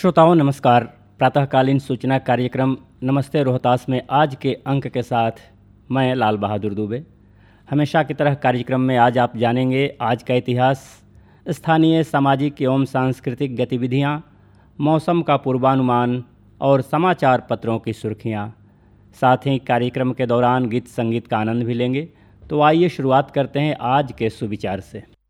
श्रोताओं नमस्कार। प्रातःकालीन सूचना कार्यक्रम नमस्ते रोहतास में आज के अंक के साथ मैं लाल बहादुर दुबे। हमेशा की तरह कार्यक्रम में आज आप जानेंगे आज का इतिहास, स्थानीय सामाजिक एवं सांस्कृतिक गतिविधियां, मौसम का पूर्वानुमान और समाचार पत्रों की सुर्खियां। साथ ही कार्यक्रम के दौरान गीत संगीत का आनंद भी लेंगे। तो आइए शुरुआत करते हैं आज के सुविचार से।